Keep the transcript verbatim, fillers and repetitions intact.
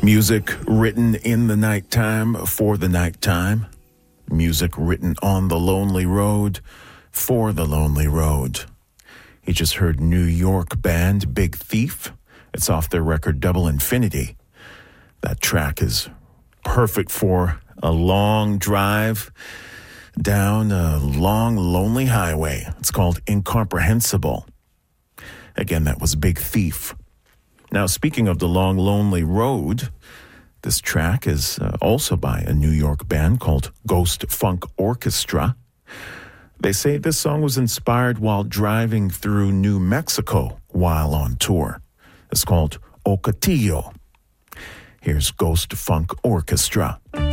Music written in the nighttime for the nighttime. Music written on the lonely road for the lonely road. You just heard New York band Big Thief. It's off their record Double Infinity. That track is perfect for a long drive down a long, lonely highway. It's called Incomprehensible. Again, that was Big Thief. Now, speaking of the long, lonely road, this track is uh, also by a New York band called Ghost Funk Orchestra. They say this song was inspired while driving through New Mexico while on tour. It's called Ocotillo. Here's Ghost Funk Orchestra.